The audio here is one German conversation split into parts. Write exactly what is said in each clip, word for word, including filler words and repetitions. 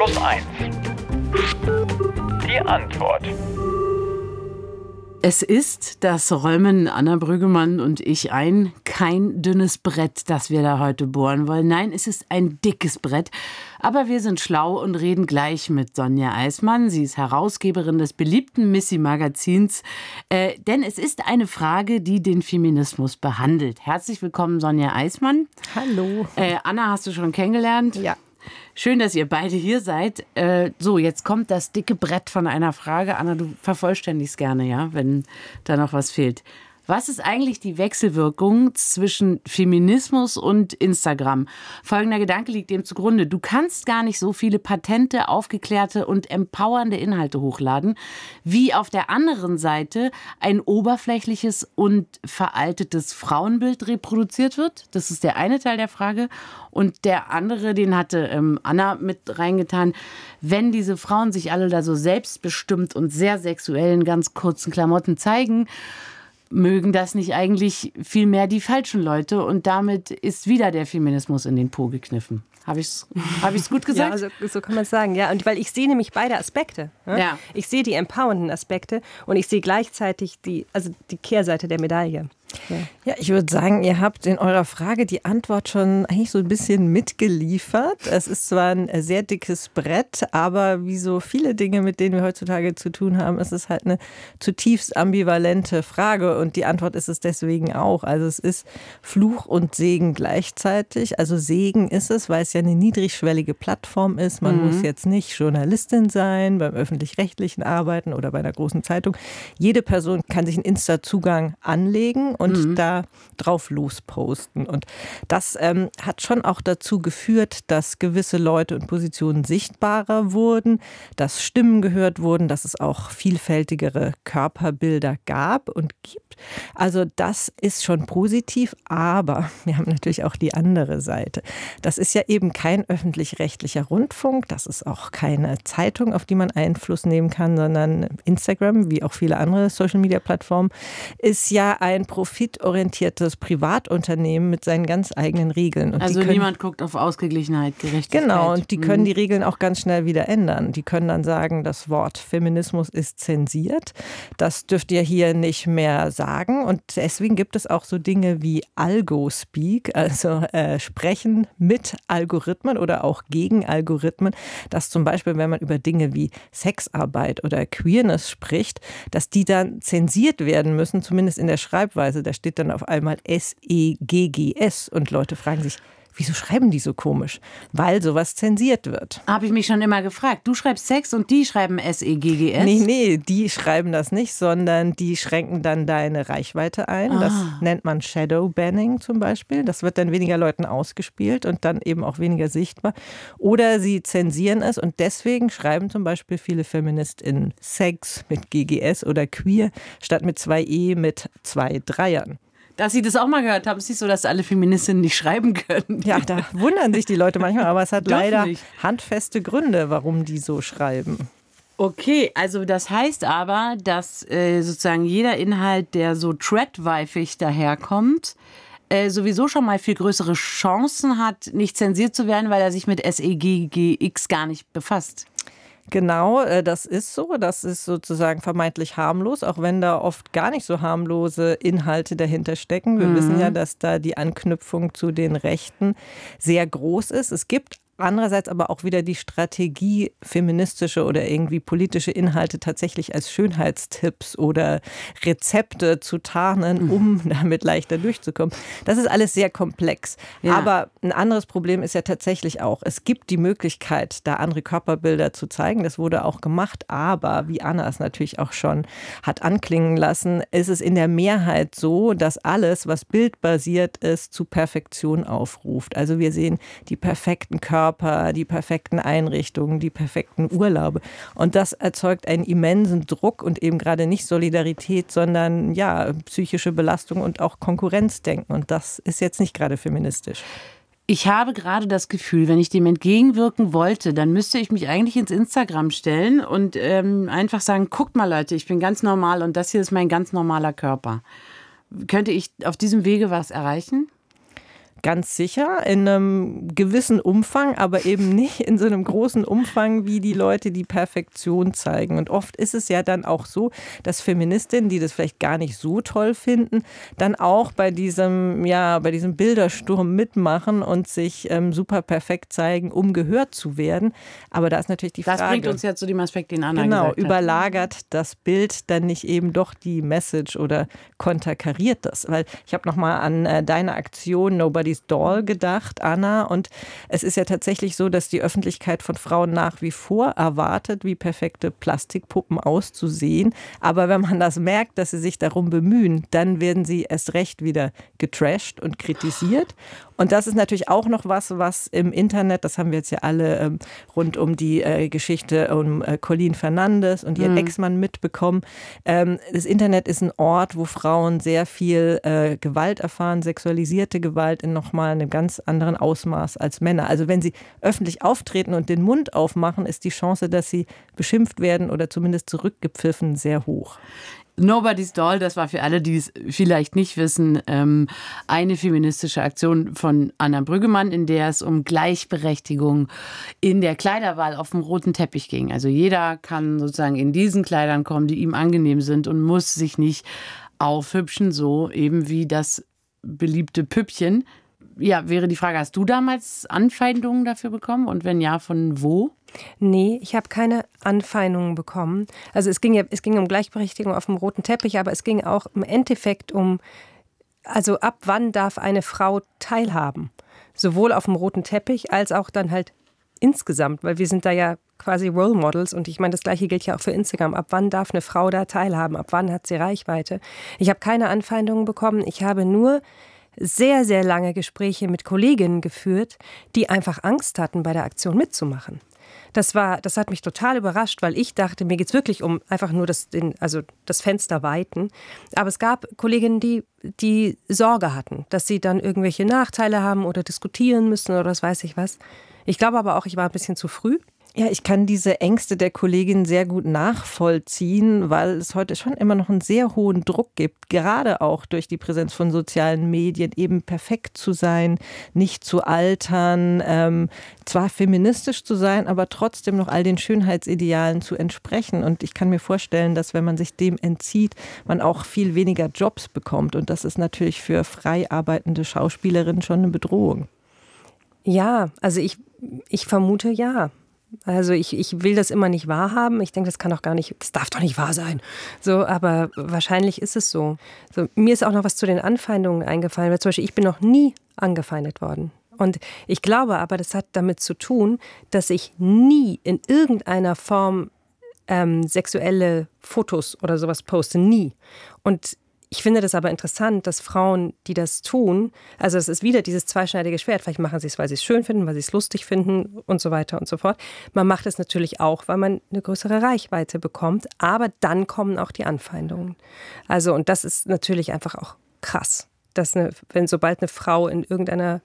Feminismus eins. Die Antwort. Es ist, das räumen Anna Brüggemann und ich ein, kein dünnes Brett, das wir da heute bohren wollen. Nein, es ist ein dickes Brett. Aber wir sind schlau und reden gleich mit Sonja Eismann. Sie ist Herausgeberin des beliebten Missy-Magazins. Äh, denn es ist eine Frage, die den Feminismus behandelt. Herzlich willkommen, Sonja Eismann. Hallo. Äh, Anna hast du schon kennengelernt? Ja. Schön, dass ihr beide hier seid. Äh, so, jetzt kommt das dicke Brett von einer Frage. Anna, du vervollständigst gerne, ja, wenn da noch was fehlt. Was ist eigentlich die Wechselwirkung zwischen Feminismus und Instagram? Folgender Gedanke liegt dem zugrunde. Du kannst gar nicht so viele patente, aufgeklärte und empowernde Inhalte hochladen, wie auf der anderen Seite ein oberflächliches und veraltetes Frauenbild reproduziert wird. Das ist der eine Teil der Frage. Und der andere, den hatte ähm, Anna mit reingetan, wenn diese Frauen sich alle da so selbstbestimmt und sehr sexuell in ganz kurzen Klamotten zeigen, mögen das nicht eigentlich viel mehr die falschen Leute? Und damit ist wieder der Feminismus in den Po gekniffen. Habe ich es hab ich's gut gesagt? Ja, so, so kann man es sagen. Ja, und weil ich sehe nämlich beide Aspekte. Ne? Ja. Ich sehe die empowernden Aspekte und ich sehe gleichzeitig die, also die Kehrseite der Medaille. Ja. Ja, ich würde sagen, ihr habt in eurer Frage die Antwort schon eigentlich so ein bisschen mitgeliefert. Es ist zwar ein sehr dickes Brett, aber wie so viele Dinge, mit denen wir heutzutage zu tun haben, ist es halt eine zutiefst ambivalente Frage und die Antwort ist es deswegen auch. Also es ist Fluch und Segen gleichzeitig. Also Segen ist es, weil es ja eine niedrigschwellige Plattform ist. Man mhm. muss jetzt nicht Journalistin sein, beim öffentlich-rechtlichen arbeiten oder bei einer großen Zeitung. Jede Person kann sich einen Insta-Zugang anlegen und mhm. da drauf losposten. Und das ähm, hat schon auch dazu geführt, dass gewisse Leute und Positionen sichtbarer wurden, dass Stimmen gehört wurden, dass es auch vielfältigere Körperbilder gab und gibt. Also das ist schon positiv, aber wir haben natürlich auch die andere Seite. Das ist ja eben kein öffentlich-rechtlicher Rundfunk, das ist auch keine Zeitung, auf die man Einfluss nehmen kann, sondern Instagram, wie auch viele andere Social-Media-Plattformen, ist ja ein profitorientiertes Privatunternehmen mit seinen ganz eigenen Regeln. Und also können, niemand guckt auf Ausgeglichenheit, Gerechtigkeit. Genau, und die können die Regeln auch ganz schnell wieder ändern. Die können dann sagen, das Wort Feminismus ist zensiert. Das dürft ihr hier nicht mehr sagen. Und deswegen gibt es auch so Dinge wie Algo-Speak, also äh, Sprechen mit Algorithmen oder auch gegen Algorithmen, dass zum Beispiel, wenn man über Dinge wie Sexarbeit oder Queerness spricht, dass die dann zensiert werden müssen, zumindest in der Schreibweise. Da steht dann auf einmal S E G G S und Leute fragen sich, wieso schreiben die so komisch? Weil sowas zensiert wird. Habe ich mich schon immer gefragt. Du schreibst Sex und die schreiben S E G G S? Nee, nee, die schreiben das nicht, sondern die schränken dann deine Reichweite ein. Ah. Das nennt man Shadow Banning zum Beispiel. Das wird dann weniger Leuten ausgespielt und dann eben auch weniger sichtbar. Oder sie zensieren es und deswegen schreiben zum Beispiel viele FeministInnen Sex mit G G S oder Queer statt mit zwei E mit zwei Dreiern. Dass Sie das auch mal gehört haben, es ist nicht so, dass alle Feministinnen nicht schreiben können. Ja, da wundern sich die Leute manchmal, aber es hat leider nicht handfeste Gründe, warum die so schreiben. Okay, also das heißt aber, dass äh, sozusagen jeder Inhalt, der so threadweifig daherkommt, äh, sowieso schon mal viel größere Chancen hat, nicht zensiert zu werden, weil er sich mit S E G G X gar nicht befasst. Genau, das ist so. Das ist sozusagen vermeintlich harmlos, auch wenn da oft gar nicht so harmlose Inhalte dahinter stecken. Wir mhm. wissen ja, dass da die Anknüpfung zu den Rechten sehr groß ist. Es gibt andererseits aber auch wieder die Strategie, feministische oder irgendwie politische Inhalte tatsächlich als Schönheitstipps oder Rezepte zu tarnen, um damit leichter durchzukommen. Das ist alles sehr komplex. Ja. Aber ein anderes Problem ist ja tatsächlich auch, es gibt die Möglichkeit, da andere Körperbilder zu zeigen. Das wurde auch gemacht. Aber, wie Anna es natürlich auch schon hat anklingen lassen, ist es in der Mehrheit so, dass alles, was bildbasiert ist, zu Perfektion aufruft. Also wir sehen die perfekten Körper, die perfekten Einrichtungen, die perfekten Urlaube. Und das erzeugt einen immensen Druck und eben gerade nicht Solidarität, sondern ja, psychische Belastung und auch Konkurrenzdenken. Und das ist jetzt nicht gerade feministisch. Ich habe gerade das Gefühl, wenn ich dem entgegenwirken wollte, dann müsste ich mich eigentlich ins Instagram stellen und ähm, einfach sagen, guckt mal Leute, ich bin ganz normal und das hier ist mein ganz normaler Körper. Könnte ich auf diesem Wege was erreichen? Ganz sicher, in einem gewissen Umfang, aber eben nicht in so einem großen Umfang wie die Leute, die Perfektion zeigen. Und oft ist es ja dann auch so, dass Feministinnen, die das vielleicht gar nicht so toll finden, dann auch bei diesem, ja, bei diesem Bildersturm mitmachen und sich ähm, super perfekt zeigen, um gehört zu werden. Aber da ist natürlich die das Frage. Das bringt uns ja zu dem Aspekt, den Anna genau, gesagt hat. Überlagert das Bild dann nicht eben doch die Message oder konterkariert das? Weil ich habe nochmal an äh, deine Aktion Nobody's Doll gedacht, Anna. Und es ist ja tatsächlich so, dass die Öffentlichkeit von Frauen nach wie vor erwartet, wie perfekte Plastikpuppen auszusehen. Aber wenn man das merkt, dass sie sich darum bemühen, dann werden sie erst recht wieder getrasht und kritisiert. Und das ist natürlich auch noch was, was im Internet, das haben wir jetzt ja alle ähm, rund um die äh, Geschichte um äh, Colleen Fernandes und ihren mhm. Ex-Mann mitbekommen. Ähm, das Internet ist ein Ort, wo Frauen sehr viel äh, Gewalt erfahren, sexualisierte Gewalt in nochmal einem ganz anderen Ausmaß als Männer. Also wenn sie öffentlich auftreten und den Mund aufmachen, ist die Chance, dass sie beschimpft werden oder zumindest zurückgepfiffen, sehr hoch. Nobody's Doll, das war für alle, die es vielleicht nicht wissen, eine feministische Aktion von Anna Brüggemann, in der es um Gleichberechtigung in der Kleiderwahl auf dem roten Teppich ging. Also jeder kann sozusagen in diesen Kleidern kommen, die ihm angenehm sind und muss sich nicht aufhübschen, so eben wie das beliebte Püppchen. Ja, wäre die Frage, hast du damals Anfeindungen dafür bekommen und wenn ja, von wo? Nee, ich habe keine Anfeindungen bekommen. Also es ging ja, es ging um Gleichberechtigung auf dem roten Teppich, aber es ging auch im Endeffekt um, also ab wann darf eine Frau teilhaben? Sowohl auf dem roten Teppich als auch dann halt insgesamt, weil wir sind da ja quasi Role Models und ich meine, das Gleiche gilt ja auch für Instagram. Ab wann darf eine Frau da teilhaben? Ab wann hat sie Reichweite? Ich habe keine Anfeindungen bekommen. Ich habe nur sehr, sehr lange Gespräche mit Kolleginnen geführt, die einfach Angst hatten, bei der Aktion mitzumachen. Das war, das hat mich total überrascht, weil ich dachte, mir geht es wirklich um einfach nur das, den, also das Fenster weiten. Aber es gab Kolleginnen, die, die Sorge hatten, dass sie dann irgendwelche Nachteile haben oder diskutieren müssen oder das weiß ich was. Ich glaube aber auch, ich war ein bisschen zu früh. Ja, ich kann diese Ängste der Kollegin sehr gut nachvollziehen, weil es heute schon immer noch einen sehr hohen Druck gibt, gerade auch durch die Präsenz von sozialen Medien, eben perfekt zu sein, nicht zu altern, ähm, zwar feministisch zu sein, aber trotzdem noch all den Schönheitsidealen zu entsprechen. Und ich kann mir vorstellen, dass wenn man sich dem entzieht, man auch viel weniger Jobs bekommt. Und das ist natürlich für frei arbeitende Schauspielerinnen schon eine Bedrohung. Ja, also ich, ich vermute ja. Also ich, ich will das immer nicht wahrhaben. Ich denke, das kann doch gar nicht, das darf doch nicht wahr sein. So, aber wahrscheinlich ist es so. So. Mir ist auch noch was zu den Anfeindungen eingefallen, weil zum Beispiel ich bin noch nie angefeindet worden. Und ich glaube aber, das hat damit zu tun, dass ich nie in irgendeiner Form ähm, sexuelle Fotos oder sowas poste. Nie. Und ich finde das aber interessant, dass Frauen, die das tun, also es ist wieder dieses zweischneidige Schwert, vielleicht machen sie es, weil sie es schön finden, weil sie es lustig finden und so weiter und so fort. Man macht es natürlich auch, weil man eine größere Reichweite bekommt, aber dann kommen auch die Anfeindungen. Also und das ist natürlich einfach auch krass, dass eine, wenn sobald eine Frau in irgendeiner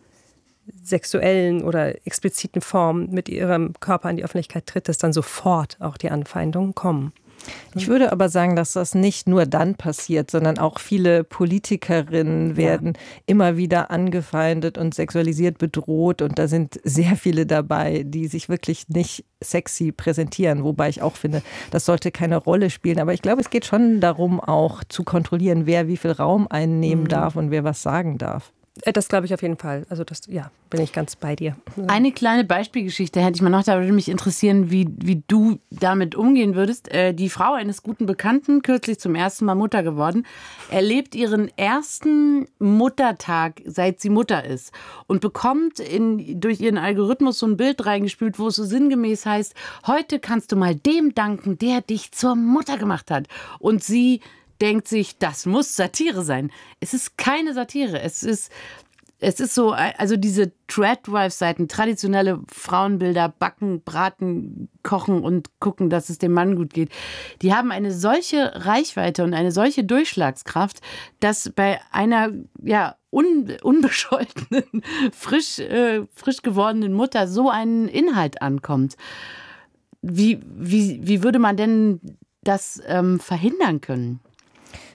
sexuellen oder expliziten Form mit ihrem Körper in die Öffentlichkeit tritt, dass dann sofort auch die Anfeindungen kommen. Ich würde aber sagen, dass das nicht nur dann passiert, sondern auch viele Politikerinnen werden ja. immer wieder angefeindet und sexualisiert bedroht. Und da sind sehr viele dabei, die sich wirklich nicht sexy präsentieren. Wobei ich auch finde, das sollte keine Rolle spielen. Aber ich glaube, es geht schon darum, auch zu kontrollieren, wer wie viel Raum einnehmen mhm. darf und wer was sagen darf. Das glaube ich auf jeden Fall. Also das, ja, bin ich ganz bei dir. Eine kleine Beispielgeschichte hätte ich mal noch, da würde mich interessieren, wie, wie du damit umgehen würdest. Äh, die Frau eines guten Bekannten, kürzlich zum ersten Mal Mutter geworden, erlebt ihren ersten Muttertag, seit sie Mutter ist und bekommt in, durch ihren Algorithmus so ein Bild reingespült, wo es so sinngemäß heißt, heute kannst du mal dem danken, der dich zur Mutter gemacht hat. Und sie denkt sich, das muss Satire sein. Es ist keine Satire. Es ist, es ist so, also diese Threadwife-Seiten, traditionelle Frauenbilder, backen, braten, kochen und gucken, dass es dem Mann gut geht, die haben eine solche Reichweite und eine solche Durchschlagskraft, dass bei einer, ja, un, unbescholtenen, frisch, äh, frisch gewordenen Mutter so ein Inhalt ankommt. Wie, wie, wie würde man denn das ähm, verhindern können?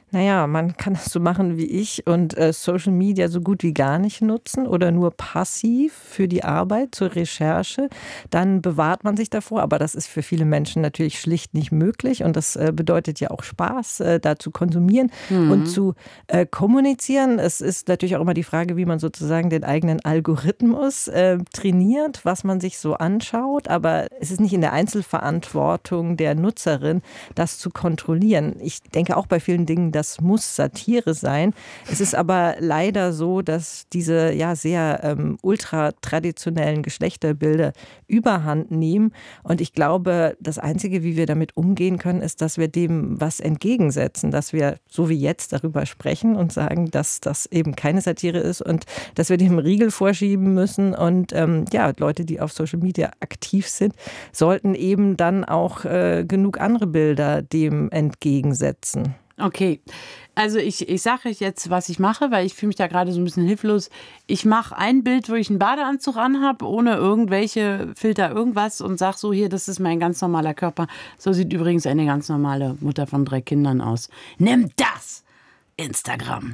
Naja, man kann das so machen wie ich und äh, Social Media so gut wie gar nicht nutzen oder nur passiv für die Arbeit, zur Recherche. Dann bewahrt man sich davor, aber das ist für viele Menschen natürlich schlicht nicht möglich und das äh, bedeutet ja auch Spaß, äh, da zu konsumieren mhm. und zu äh, kommunizieren. Es ist natürlich auch immer die Frage, wie man sozusagen den eigenen Algorithmus äh, trainiert, was man sich so anschaut, aber es ist nicht in der Einzelverantwortung der Nutzerin, das zu kontrollieren. Ich denke auch bei vielen Dingen, das muss Satire sein. Es ist aber leider so, dass diese ja sehr ähm, ultra-traditionellen Geschlechterbilder überhand nehmen. Und ich glaube, das Einzige, wie wir damit umgehen können, ist, dass wir dem was entgegensetzen. Dass wir, so wie jetzt, darüber sprechen und sagen, dass das eben keine Satire ist und dass wir dem Riegel vorschieben müssen. Und ähm, ja, Leute, die auf Social Media aktiv sind, sollten eben dann auch äh, genug andere Bilder dem entgegensetzen. Okay, also ich, ich sage euch jetzt, was ich mache, weil ich fühle mich da gerade so ein bisschen hilflos. Ich mache ein Bild, wo ich einen Badeanzug anhabe, ohne irgendwelche Filter, irgendwas und sage so, hier, das ist mein ganz normaler Körper. So sieht übrigens eine ganz normale Mutter von drei Kindern aus. Nimm das! Instagram.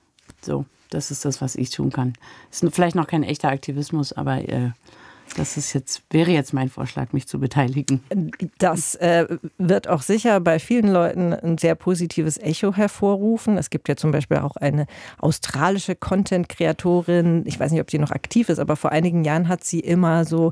So, das ist das, was ich tun kann. Das ist vielleicht noch kein echter Aktivismus, aber äh, das ist jetzt, wäre jetzt mein Vorschlag, mich zu beteiligen. Das äh, wird auch sicher bei vielen Leuten ein sehr positives Echo hervorrufen. Es gibt ja zum Beispiel auch eine australische Content-Kreatorin, ich weiß nicht, ob die noch aktiv ist, aber vor einigen Jahren hat sie immer so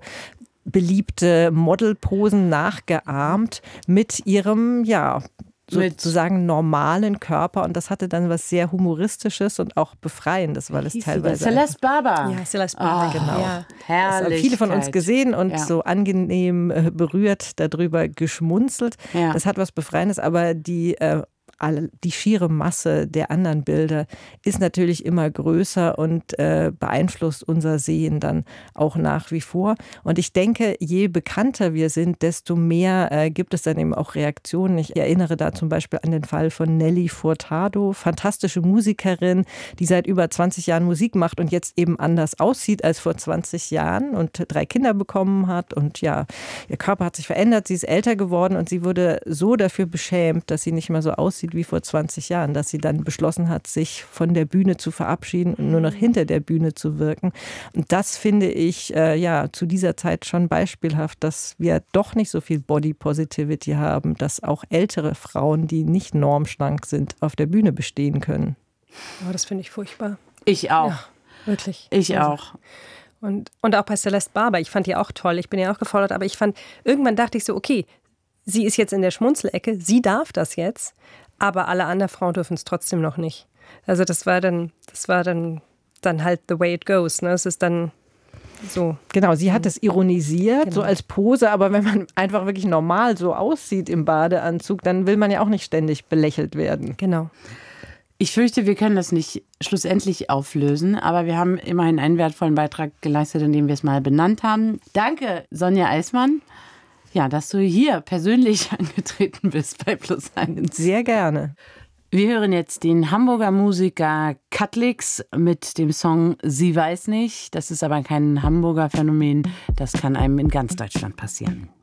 beliebte Modelposen nachgeahmt mit ihrem, ja, sozusagen normalen Körper und das hatte dann was sehr Humoristisches und auch Befreiendes, weil es teilweise... Celeste Barber. Ja, Celeste Barber, oh, genau. Ja. Das haben viele von uns gesehen und ja. so angenehm äh, berührt darüber geschmunzelt. Ja. Das hat was Befreiendes, aber die... Äh, die schiere Masse der anderen Bilder ist natürlich immer größer und äh, beeinflusst unser Sehen dann auch nach wie vor. Und ich denke, je bekannter wir sind, desto mehr äh, gibt es dann eben auch Reaktionen. Ich erinnere da zum Beispiel an den Fall von Nelly Furtado, fantastische Musikerin, die seit über zwanzig Jahren Musik macht und jetzt eben anders aussieht als vor zwanzig Jahren und drei Kinder bekommen hat. Und ja, ihr Körper hat sich verändert, sie ist älter geworden und sie wurde so dafür beschämt, dass sie nicht mehr so aussieht wie vor zwanzig Jahren, dass sie dann beschlossen hat, sich von der Bühne zu verabschieden und nur noch hinter der Bühne zu wirken. Und das finde ich äh, ja zu dieser Zeit schon beispielhaft, dass wir doch nicht so viel Body Positivity haben, dass auch ältere Frauen, die nicht normschlank sind, auf der Bühne bestehen können. Oh, das finde ich furchtbar. Ich auch. Ja, wirklich. Ich also. auch. Und, und auch bei Celeste Barber, ich fand die auch toll, ich bin ja auch gefordert, aber ich fand, irgendwann dachte ich so, okay, sie ist jetzt in der Schmunzelecke, sie darf das jetzt, aber alle anderen Frauen dürfen es trotzdem noch nicht. Also das war dann, das war dann, dann halt the way it goes. Ne? Es ist dann so. Genau, sie hat es ironisiert, genau. so als Pose, aber wenn man einfach wirklich normal so aussieht im Badeanzug, dann will man ja auch nicht ständig belächelt werden. Genau. Ich fürchte, wir können das nicht schlussendlich auflösen, aber wir haben immerhin einen wertvollen Beitrag geleistet, indem wir es mal benannt haben. Danke, Sonja Eismann. Ja, dass du hier persönlich angetreten bist bei Plus eins. Sehr gerne. Wir hören jetzt den Hamburger Musiker Cutlix mit dem Song Sie weiß nicht. Das ist aber kein Hamburger Phänomen. Das kann einem in ganz Deutschland passieren.